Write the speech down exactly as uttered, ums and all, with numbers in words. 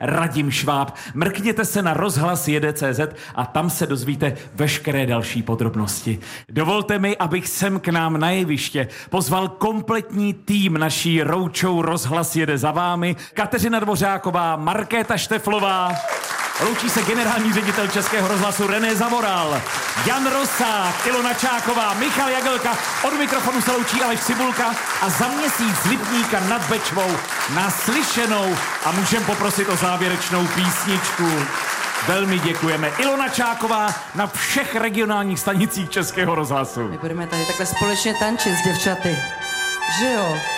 Radim Šváb. Mrkněte se na rozhlas jede tečka cé zet a tam se dozvíte veškeré další podrobnosti. Dovolte mi, abych sem k nám na jeviště pozval kompletní tým naší roadshow Rozhlas jede za vámi. Kateřina Dvořáková, Markéta Šteflová, loučí se generální ředitel Českého rozhlasu René Zavoral, Jan Rosák, Ilona Čáková, Michal Jagelka, od mikrofonu se loučí Aleš Cibulka a za měsíc z Lipníka nad Bečvou naslyšenou a můžem poprosit o závěrečnou písničku. Velmi děkujeme. Ilona Čáková na všech regionálních stanicích Českého rozhlasu. My budeme tady takhle společně tančit s děvčaty. Že jo?